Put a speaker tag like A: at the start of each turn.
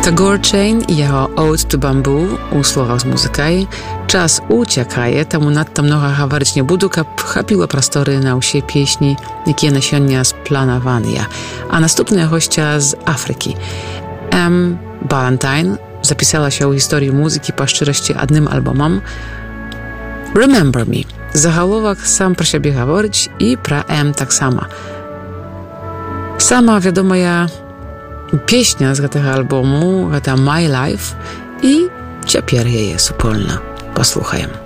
A: Tagore Chain i jeho Ode to Bamboo у словах з музыкай. Час уцякае, таму надта многа гаварыць не буду, каб хапіла прасторы на ўсе песні, якія на сёння спланаваныя. А наступная госця з Афрыкі. Балантайн запісалася ў гісторыі музыкі па шчырасці адным альбомам Remember Me. Загаловак сам пра сябе гаворыць і пра таксама. Сама вядомая песня з гэтага альбому гэта My Life і цяпер яе супольна паслухаем.